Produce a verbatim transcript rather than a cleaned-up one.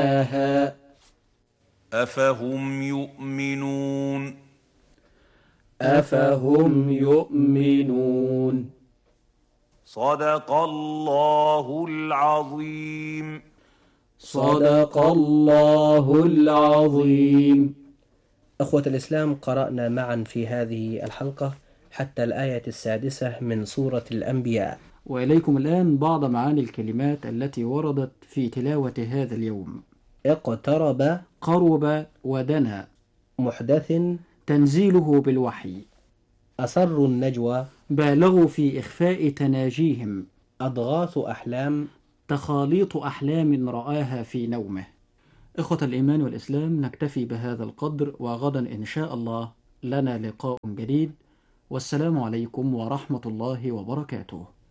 تلاها أفهم يؤمنون أفهم يؤمنون. صدق الله العظيم. صدق الله العظيم. أخوة الإسلام، قرأنا معا في هذه الحلقة حتى الآية السادسة من سورة الأنبياء، وإليكم الآن بعض معاني الكلمات التي وردت في تلاوة هذا اليوم. اقترب، قرب ودنا، محدث، تنزيله بالوحي، أسر النجوى، بالغوا في إخفاء تناجيهم، أضغاث أحلام، تخاليط أحلام رآها في نومه. إخوة الإيمان والإسلام، نكتفي بهذا القدر، وغدا إن شاء الله لنا لقاء جديد، والسلام عليكم ورحمة الله وبركاته.